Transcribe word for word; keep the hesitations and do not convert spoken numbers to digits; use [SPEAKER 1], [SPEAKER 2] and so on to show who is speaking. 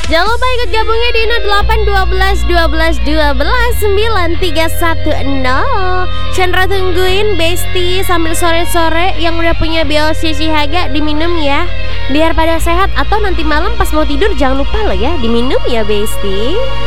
[SPEAKER 1] Jangan lupa ikut gabungnya di nol delapan dua belas dua belas dua belas sembilan tiga satu nol. Chandra tungguin Besti sambil sore-sore yang udah punya Biosi Sihaga diminum ya, biar pada sehat, atau nanti malam pas mau tidur jangan lupa loh ya diminum ya Besti.